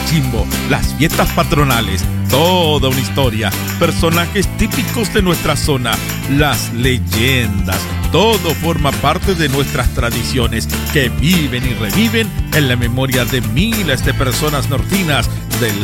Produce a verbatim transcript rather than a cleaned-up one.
cachimbo, las fiestas patronales, toda una historia, personajes típicos de nuestra zona, las leyendas, todo forma parte de nuestras tradiciones que viven y reviven en la memoria de miles de personas nortinas de